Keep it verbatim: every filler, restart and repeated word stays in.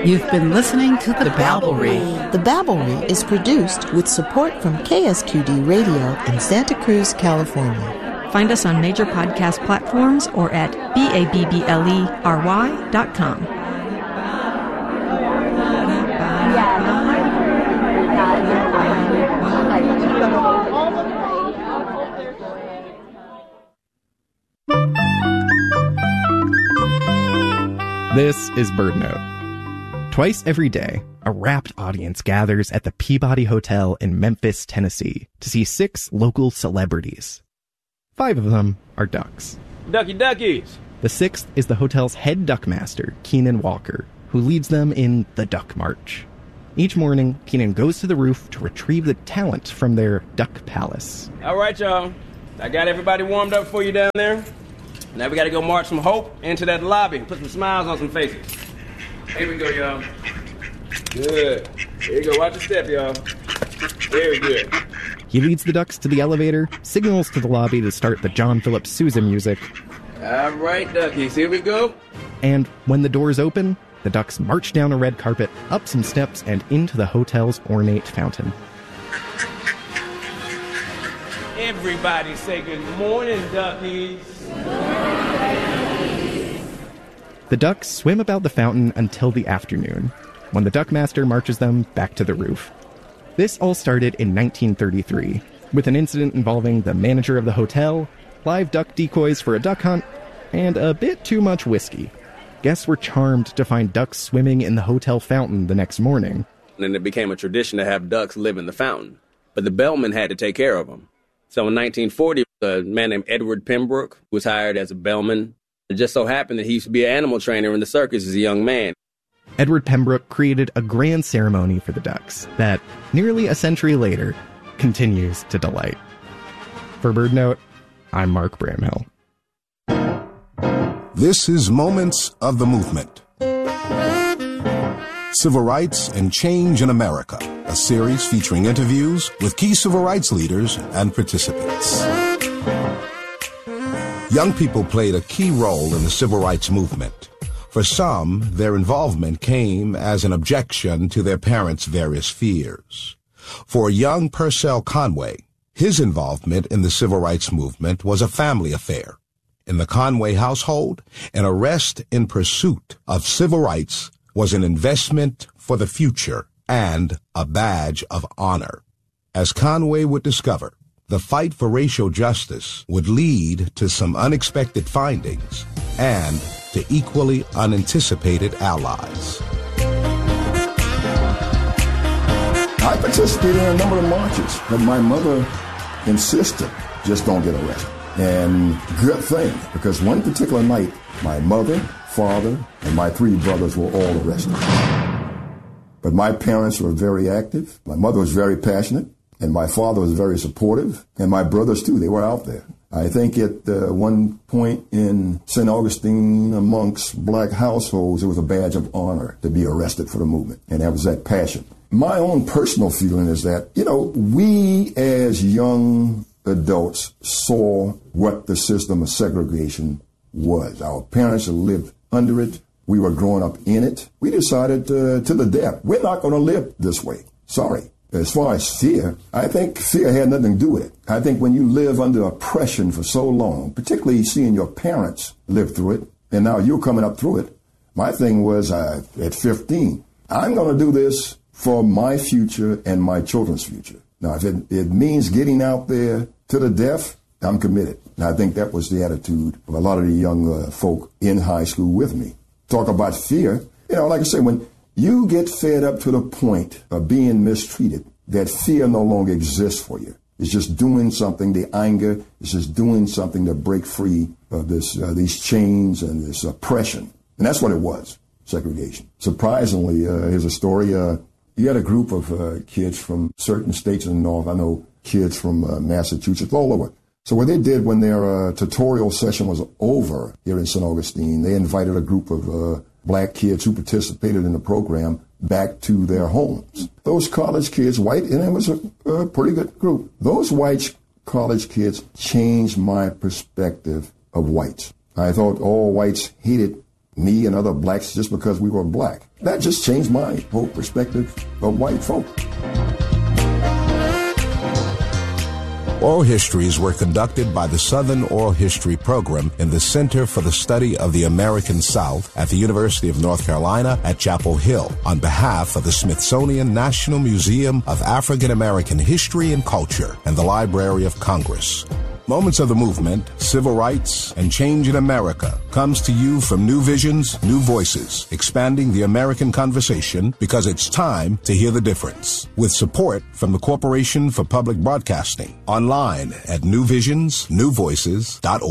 You've been listening to The, the Babblery. The Babblery is produced with support from K S Q D Radio in Santa Cruz, California. Find us on major podcast platforms or at B A B B L E R Y dot com. This is BirdNote. Twice every day, a rapt audience gathers at the Peabody Hotel in Memphis, Tennessee, to see six local celebrities. Five of them are ducks. Ducky duckies! The sixth is the hotel's head duckmaster, Keenan Walker, who leads them in the Duck March. Each morning, Keenan goes to the roof to retrieve the talent from their duck palace. All right, y'all. I got everybody warmed up for you down there. Now we gotta go march some hope into that lobby. Put some smiles on some faces. Here we go, y'all. Good. Here you go. Watch your step, y'all. Very good. He leads the ducks to the elevator, signals to the lobby to start the John Philip Sousa music. All right, duckies. Here we go. And when the doors open, the ducks march down a red carpet, up some steps, and into the hotel's ornate fountain. Everybody say good morning, duckies. The ducks swim about the fountain until the afternoon, when the duckmaster marches them back to the roof. This all started in nineteen thirty-three, with an incident involving the manager of the hotel, live duck decoys for a duck hunt, and a bit too much whiskey. Guests were charmed to find ducks swimming in the hotel fountain the next morning. And it became a tradition to have ducks live in the fountain, but the bellman had to take care of them. So in nineteen forty, a man named Edward Pembroke was hired as a bellman. It just so happened that he used to be an animal trainer in the circus as a young man. Edward Pembroke created a grand ceremony for the ducks that, nearly a century later, continues to delight. For BirdNote, I'm Mark Bramhill. This is Moments of the Movement. Civil Rights and Change in America, a series featuring interviews with key civil rights leaders and participants. Young people played a key role in the civil rights movement. For some, their involvement came as an objection to their parents' various fears. For young Purcell Conway, his involvement in the civil rights movement was a family affair. In the Conway household, an arrest in pursuit of civil rights was an investment for the future and a badge of honor. As Conway would discover, the fight for racial justice would lead to some unexpected findings and to equally unanticipated allies. I participated in a number of marches, but my mother insisted, just don't get arrested. And good thing, because one particular night, my mother, father, and my three brothers were all arrested. But my parents were very active. My mother was very passionate, and my father was very supportive, and my brothers too, they were out there. I think at uh, one point in Saint Augustine, amongst black households, it was a badge of honor to be arrested for the movement, and that was that passion. My own personal feeling is that, you know, we as young adults saw what the system of segregation was. Our parents had lived under it. We were growing up in it. We decided uh, to the death, we're not going to live this way. Sorry. As far as fear, I think fear had nothing to do with it. I think when you live under oppression for so long, particularly seeing your parents live through it, and now you're coming up through it, my thing was uh, at fifteen, I'm going to do this for my future and my children's future. Now, if it, it means getting out there to the death, I'm committed. And I think that was the attitude of a lot of the young uh, folk in high school with me. Talk about fear. You know, like I said, when you get fed up to the point of being mistreated, that fear no longer exists for you. It's just doing something, the anger is just doing something to break free of this, uh, these chains and this oppression. And that's what it was, segregation. Surprisingly, uh, here's a story. Uh, you had a group of uh, kids from certain states in the North. I know kids from uh, Massachusetts, all over. So what they did when their uh, tutorial session was over here in Saint Augustine, they invited a group of uh, black kids who participated in the program back to their homes. Those college kids, white, and it was a, a pretty good group. Those white college kids changed my perspective of whites. I thought all whites hated me and other blacks just because we were black. That just changed my whole perspective of white folk. Oral histories were conducted by the Southern Oral History Program in the Center for the Study of the American South at the University of North Carolina at Chapel Hill on behalf of the Smithsonian National Museum of African American History and Culture and the Library of Congress. Moments of the Movement, Civil Rights, and Change in America comes to you from New Visions, New Voices, expanding the American conversation because it's time to hear the difference. With support from the Corporation for Public Broadcasting. Online at new visions new voices dot org.